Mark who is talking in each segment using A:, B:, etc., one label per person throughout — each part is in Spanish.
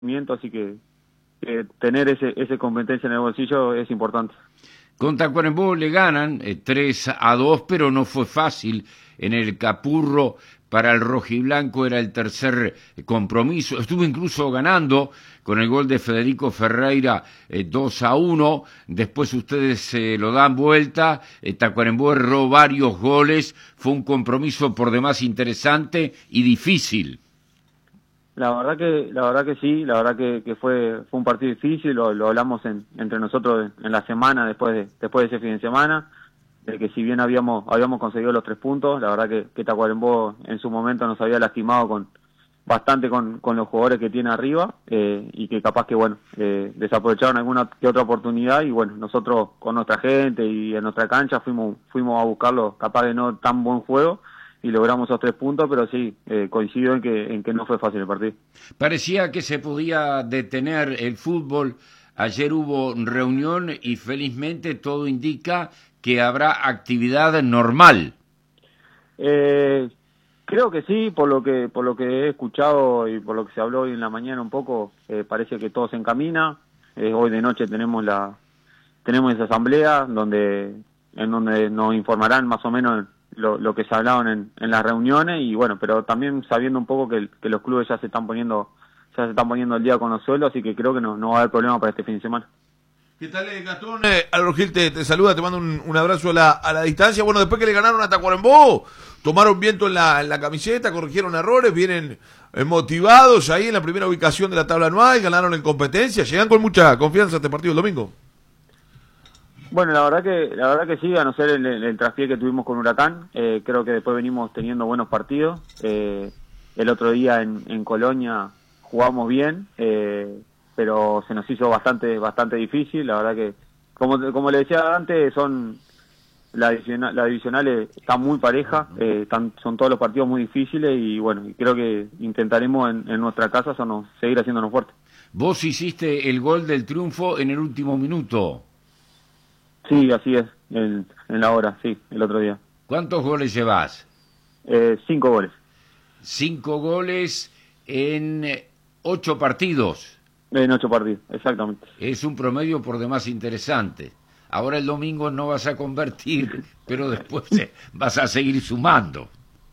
A: así que tener ese competencia en el bolsillo es importante.
B: Con Tacuarembó le ganan 3-2, pero no fue fácil en el Capurro. Para el rojiblanco era el tercer compromiso. Estuvo incluso ganando con el gol de Federico Ferreira 2-1. Después ustedes lo dan vuelta. Tacuarembó erró varios goles. Fue un compromiso por demás interesante y difícil.
A: La verdad que sí, la verdad que fue un partido difícil. Lo hablamos entre nosotros en la semana después de ese fin de semana. De que si bien habíamos conseguido los 3 puntos, la verdad que Tacuarembó en su momento nos había lastimado bastante con los jugadores que tiene arriba, y que capaz que desaprovecharon alguna que otra oportunidad, y bueno, nosotros con nuestra gente y en nuestra cancha fuimos a buscarlo, capaz de no tan buen juego, y logramos esos 3 puntos, pero sí, coincido en que no fue fácil el partido.
B: Parecía que se podía detener el fútbol. Ayer hubo reunión y felizmente todo indica que habrá actividad normal.
A: Creo que sí, por lo que he escuchado y por lo que se habló hoy en la mañana un poco, parece que todo se encamina. Hoy de noche tenemos esa asamblea en donde nos informarán más o menos lo que se hablaron en las reuniones, y bueno, pero también sabiendo un poco que los clubes ya se están poniendo el día con los sueldos, así que creo que no va a haber problema para este fin de semana.
C: ¿Qué tal, Gastón? Álvaro Gil te saluda, te mando un abrazo a la distancia. Bueno, después que le ganaron a Tacuarembó, tomaron viento en la camiseta, corrigieron errores, vienen motivados ahí en la primera ubicación de la tabla anual, ganaron en competencia, llegan con mucha confianza a este partido el domingo.
A: Bueno, la verdad que sí, a no ser el traspié que tuvimos con Huracán, creo que después venimos teniendo buenos partidos. El otro día en Colonia jugamos bien, pero se nos hizo bastante difícil. La verdad que, como le decía antes, la divisional está muy pareja, son todos los partidos muy difíciles, y bueno, creo que intentaremos en nuestra casa seguir haciéndonos fuertes.
B: Vos hiciste el gol del triunfo en el último minuto.
A: Sí, así es, en la hora, sí, el otro día.
B: ¿Cuántos goles llevas?
A: 5 goles.
B: 5 goles en 8 partidos.
A: En 8 partidos, exactamente.
B: Es un promedio por demás interesante. Ahora el domingo no vas a convertir, pero después vas a seguir sumando.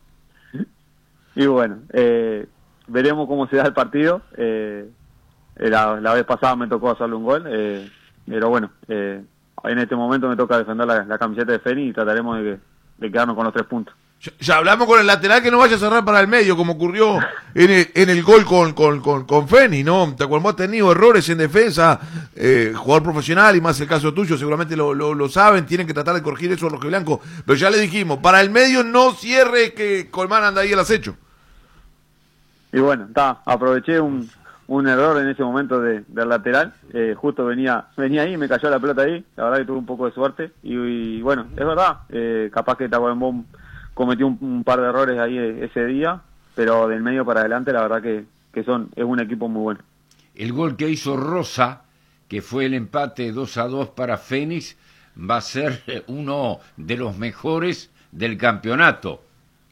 A: Y bueno, veremos cómo se da el partido. La vez pasada me tocó hacerle un gol, pero bueno, en este momento me toca defender la camiseta de Fénix y trataremos de quedarnos con los 3 puntos.
C: Ya hablamos con el lateral que no vaya a cerrar para el medio, como ocurrió en el gol con Fénix, ¿no? Tacuarembó ha tenido errores en defensa, jugador profesional, y más el caso tuyo, seguramente lo saben, tienen que tratar de corregir eso rojiblanco, pero ya le dijimos, para el medio no cierre, que Colmán anda ahí al acecho.
A: Y bueno, aproveché un error en ese momento del lateral, justo venía ahí, me cayó la pelota ahí, la verdad que tuve un poco de suerte, y bueno, es verdad, capaz que Tacuarembó cometió un par de errores ahí ese día, pero del medio para adelante la verdad que es un equipo muy bueno.
B: El gol que hizo Rosa, que fue el empate 2-2 para Fénix, va a ser uno de los mejores del campeonato.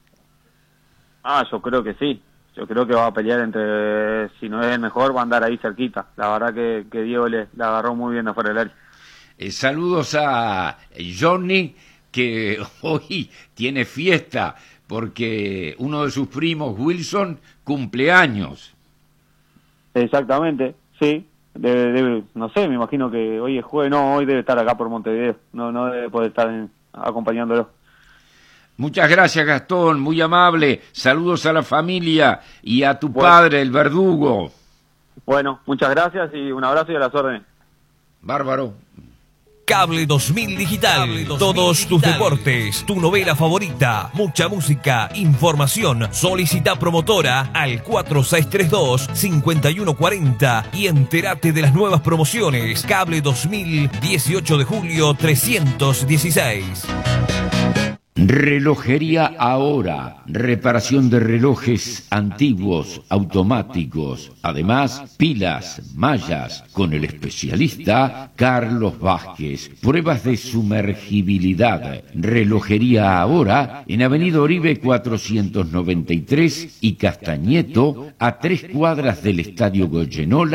A: Yo creo que sí. Yo creo que va a pelear si no es el mejor, va a andar ahí cerquita. La verdad que Diego le agarró muy bien de afuera del área.
B: Saludos a Johnny, que hoy tiene fiesta porque uno de sus primos, Wilson, cumpleaños.
A: Exactamente, sí. No sé, me imagino que hoy es jueves, no, hoy debe estar acá por Montevideo, no debe poder estar acompañándolo.
B: Muchas gracias, Gastón, muy amable. Saludos a la familia y a tu padre, el verdugo.
A: Bueno, muchas gracias y un abrazo y a las órdenes.
B: Bárbaro.
D: Cable 2000 Digital. Todos tus deportes, tu novela favorita, mucha música, información. Solicita promotora al 4632-5140 y entérate de las nuevas promociones. Cable 2000, 18 de julio 316.
B: Relojería Ahora, reparación de relojes antiguos, automáticos, además pilas, mallas, con el especialista Carlos Vázquez. Pruebas de sumergibilidad. Relojería Ahora, en Avenida Oribe 493 y Castañeto, a 3 cuadras del Estadio Goyenola.